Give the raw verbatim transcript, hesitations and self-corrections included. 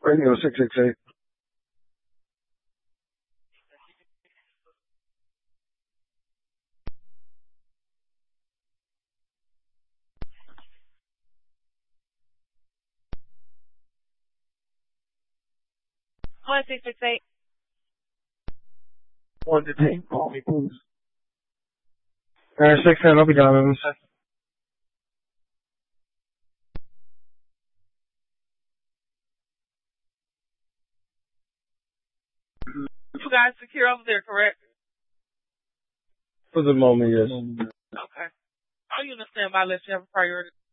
Radio six six eight. One six six eight. One to ten. Call me, please. Alright, six ten. I'll be down in a second. You guys secure over there, correct? For the moment, yes. Okay. Are you understand by unless you have a priority?